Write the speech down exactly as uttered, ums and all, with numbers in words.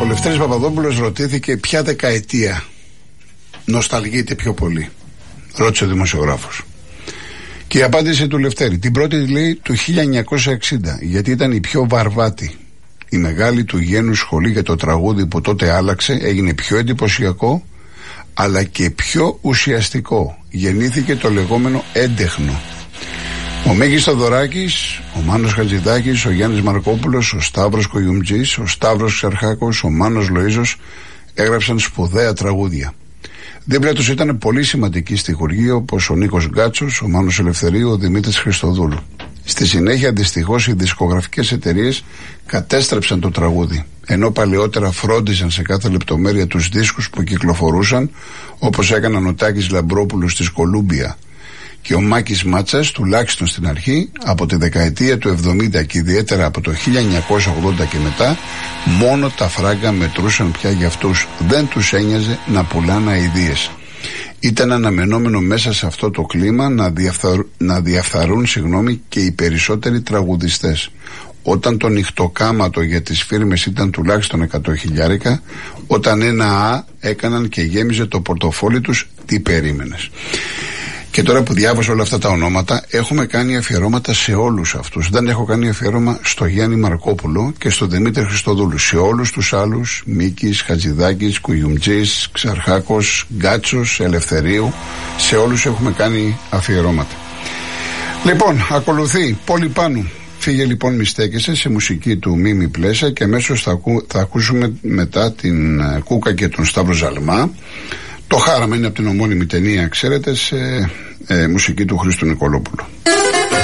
Ο Λευτέρης Παπαδόπουλος ρωτήθηκε ποια δεκαετία νοσταλγείται πιο πολύ. Ρώτησε ο δημοσιογράφος. Και η απάντηση του Λευτέρη, την πρώτη λέει του χίλια εννιακόσια εξήντα, γιατί ήταν η πιο βαρβάτη. Η μεγάλη του γένους σχολή για το τραγούδι που τότε άλλαξε, έγινε πιο εντυπωσιακό, αλλά και πιο ουσιαστικό. Γεννήθηκε το λεγόμενο έντεχνο. Ο Μίκης Θοδωράκης, ο Μάνος Χατζηδάκης, ο Γιάννης Μαρκόπουλος, ο Σταύρος Κογιουμτζής, ο Σταύρος Ξαρχάκος, ο Μάνος Λοΐζος έγραψαν σπουδαία τραγούδια. Δίπλα τους ήταν πολύ σημαντικοί στιχουργοί όπως ο Νίκος Γκάτσος, ο Μάνος Ελευθερίου, ο Δημήτρης Χριστοδούλου. Στη συνέχεια δυστυχώς οι δισκογραφικές εταιρείες κατέστρεψαν το τραγούδι, ενώ παλαιότερα φρόντιζαν σε κάθε λεπτομέρεια τους δίσκους που κυκλοφορούσαν, όπως έκαναν ο Τάκης Λαμπρόπουλος της Κολούμπια και ο Μάκης Μάτσας, τουλάχιστον στην αρχή. Από τη δεκαετία του εβδομήντα και ιδιαίτερα από το χίλια εννιακόσια ογδόντα και μετά, μόνο τα φράγκα μετρούσαν πια για αυτούς. Δεν τους ένοιαζε να πουλάνε αηδίες. Ήταν αναμενόμενο μέσα σε αυτό το κλίμα να, διαφθαρ, να διαφθαρούν συγγνώμη, και οι περισσότεροι τραγουδιστές. Όταν το νυχτοκάματο για τις φίρμες ήταν τουλάχιστον εκατό χιλιάρικα, όταν ένα Α έκαναν και γέμιζε το πορτοφόλι τους, τι περίμενες. Και τώρα που διάβασα όλα αυτά τα ονόματα, έχουμε κάνει αφιερώματα σε όλους αυτούς. Δεν έχω κάνει αφιέρωμα στο Γιάννη Μαρκόπουλο και στο Δημήτρη Χριστοδούλου. Σε όλους τους άλλους, Μίκης, Χατζηδάκης, Κουγιουμτζής, Ξαρχάκος, Γκάτσος, Ελευθερίου, σε όλους έχουμε κάνει αφιερώματα. Λοιπόν, ακολουθεί Πόλη Πάνου. Φύγε λοιπόν μη στέκεσαι, σε μουσική του Μίμη Πλέσα, και αμέσως θα, ακού, θα ακούσουμε μετά την uh, Κούκα και τον Σταύρο Ζαλμά. Το χάραμα είναι από την ομώνυμη ταινία, ξέρετε, σε ε, μουσική του Χρήστου Νικολόπουλου.